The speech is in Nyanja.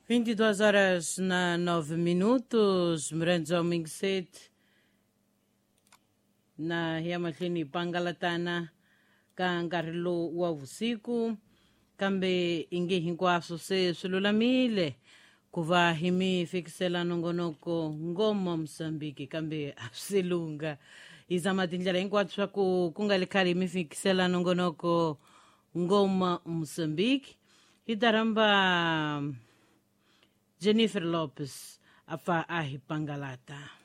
22 horas na 9 minutos, mrenzo ao Mingset, na hiamahlini pangalatana, kangarilo wa usiku, kambe ingi hinkwaso se sululamile, kuva himi fikisela nongonoko ngoma Msambiki, kambe apsilunga. Izamatinjala hinkwatswa kungalikari himi fikisela nongonoko ngoma Msambiki, itaramba Jennifer Lopez afa ahi pangalata.